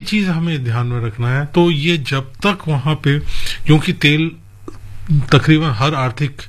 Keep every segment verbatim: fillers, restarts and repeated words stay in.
चीज हमें ध्यान में रखना है। तो ये जब तक वहां पे, क्योंकि तेल तकरीबन हर आर्थिक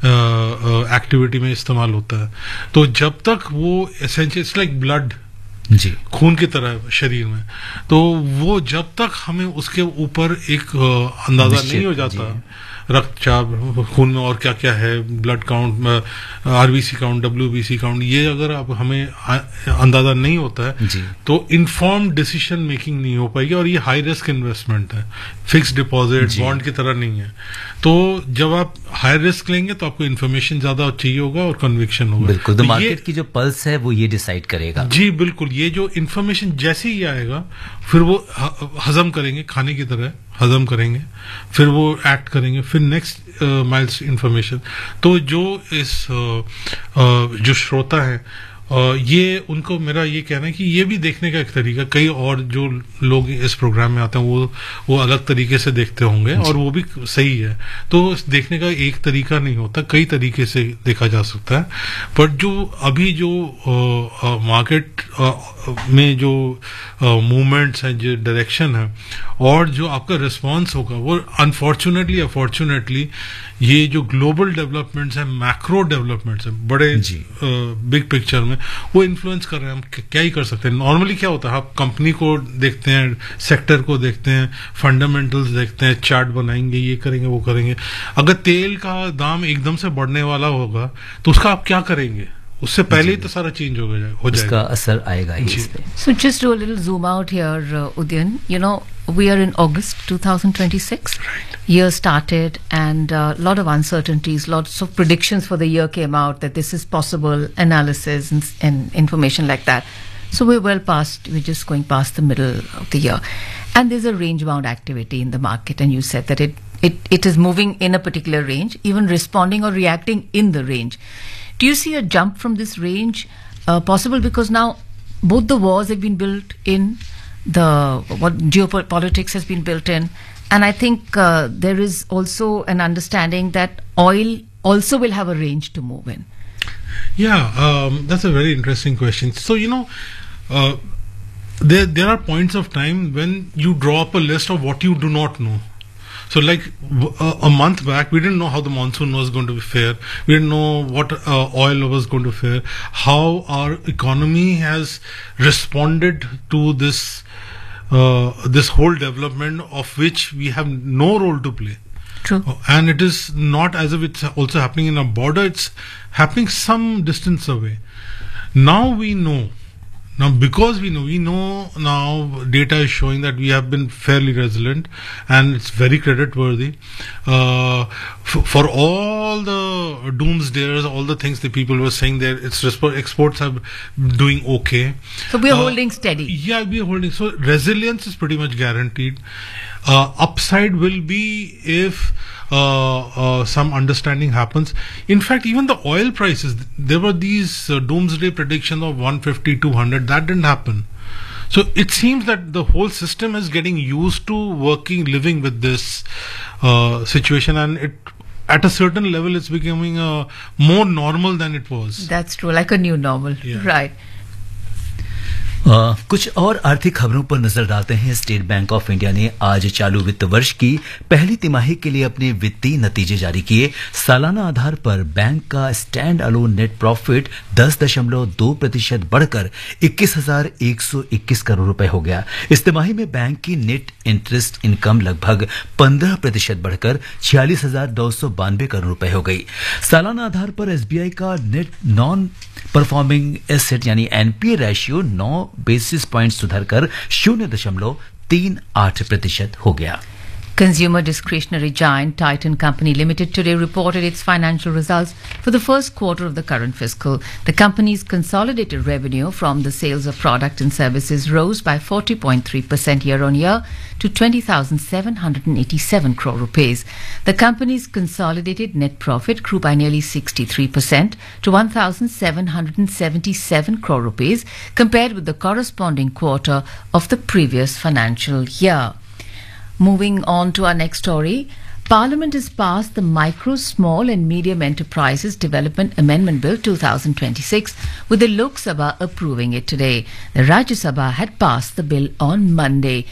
एक्टिविटी में इस्तेमाल होता है, तो जब तक वो एसेंशियल, इट्स लाइक ब्लड, जी, खून की तरह शरीर में, तो वो जब तक हमें उसके ऊपर एक अंदाजा नहीं हो जाता, रक्तचाप, खून में और क्या क्या है, blood count, RBC count, WBC count, ये अगर आप हमें अंदाजा नहीं होता है जी, तो इन्फॉर्म डिसीजन मेकिंग नहीं हो पाएगी। और ये हाई रिस्क इन्वेस्टमेंट है, फिक्स डिपॉजिट बॉन्ड की तरह नहीं है। तो जब आप हाई रिस्क लेंगे तो आपको इन्फॉर्मेशन ज्यादा चाहिए होगा और कन्विक्शन होगा। बिल्कुल, तो मार्केट की जो पल्स है वो ये डिसाइड करेगा। जी बिल्कुल, ये जो इन्फॉर्मेशन जैसे ही आएगा फिर वो हजम करेंगे, खाने की तरह हजम करेंगे, फिर वो एक्ट करेंगे, फिर नेक्स्ट माइल्स इन्फॉर्मेशन। तो जो इस uh, uh, जो श्रोता है, uh, ये उनको मेरा ये कहना है कि ये भी देखने का एक तरीका, कई और जो लोग इस प्रोग्राम में आते हैं वो वो अलग तरीके से देखते होंगे और वो भी सही है। तो देखने का एक तरीका नहीं होता, कई तरीके से देखा जा सकता है। पर जो अभी जो मार्केट uh, uh, में जो मूवमेंट्स हैं, जो डायरेक्शन है और जो आपका रिस्पांस होगा, वो अनफॉर्चुनेटली अफॉर्चुनेटली ये जो ग्लोबल डेवलपमेंट्स हैं, मैक्रो डेवलपमेंट्स हैं, बड़े बिग पिक्चर में वो इन्फ्लुएंस कर रहे हैं। हम क्या ही कर सकते हैं। नॉर्मली क्या होता है, आप कंपनी को देखते हैं, सेक्टर को देखते हैं, फंडामेंटल्स देखते हैं, चार्ट बनाएंगे, ये करेंगे, वो करेंगे। अगर तेल का दाम एकदम से बढ़ने वाला होगा तो उसका आप क्या करेंगे? उससे पहले ही तो सारा चेंज हो जाएगा, हो जाएगा, उसका असर आएगा ही इस पे। So just do a little zoom out here, uh, Udyan. You know, we are in August twenty twenty-six. Right. Year started, and a uh, lot of uncertainties, lots of predictions for the year came out that this is possible, analysis and, and information like that. So we're well past, we're just going past the middle of the year. And there's a range-bound activity in the market, and you said that it, it, it is moving in a particular range, even responding or reacting in the range. Do you see a jump from this range uh, possible? Because now both the wars have been built in, the what geopolitics has been built in, and I think uh, there is also an understanding that oil also will have a range to move in. Yeah, um, that's a very interesting question. So, you know, uh, there there are points of time when you draw up a list of what you do not know. So, like uh, a month back, we didn't know how the monsoon was going to fare. We didn't know what uh, oil was going to fare. How our economy has responded to this uh, this whole development, of which we have no role to play. True. And it is not as if it's also happening in a border. It's happening some distance away. Now we know. Now, because we know, we know now, data is showing that we have been fairly resilient, and it's very credit worthy. Uh, f- for all the doomsdayers, all the things that people were saying there, its resp- exports are doing okay. So we are uh, holding steady. Yeah, we are holding. So resilience is pretty much guaranteed. Uh, upside will be if uh, uh, some understanding happens. In fact, even the oil prices, there were these uh, doomsday predictions of one fifty, two hundred. That didn't happen. So it seems that the whole system is getting used to working, living with this uh, situation, and it, at a certain level, it's becoming uh, more normal than it was. That's true, like a new normal. Yeah. Right. Uh, कुछ और आर्थिक खबरों पर नजर डालते हैं। State bank of India ने आज चालू वित्त वर्ष की पहली तिमाही के लिए अपने वित्तीय नतीजे जारी किए। सालाना आधार पर बैंक का स्टैंड अलोन नेट प्रॉफिट दस दशमलव दो प्रतिशत बढ़कर इक्कीस हजार एक सौ इक्कीस करोड़ रुपए हो गया। इस तिमाही में बैंक की नेट इंटरेस्ट इनकम लगभग पंद्रह प्रतिशत बढ़कर छियालीस हजार दो सौ बानवे करोड़ रुपए हो गई। सालाना आधार पर एसबीआई का नेट नॉन परफॉर्मिंग एसेट यानी एनपीए रेशियो नौ बेसिस पॉइंट सुधर कर शून्य दशमलव तीन आठ प्रतिशत हो गया। Consumer discretionary giant Titan Company Limited today reported its financial results for the first quarter of the current fiscal. The company's consolidated revenue from the sales of product and services rose by forty point three percent year-on-year to twenty thousand seven hundred eighty-seven crore rupees. The company's consolidated net profit grew by nearly sixty-three percent to one thousand seven hundred seventy-seven crore rupees compared with the corresponding quarter of the previous financial year. Moving on to our next story, Parliament has passed the Micro, Small and Medium Enterprises Development Amendment Bill twenty twenty-six, with the Lok Sabha approving it today. The Rajya Sabha had passed the bill on Monday.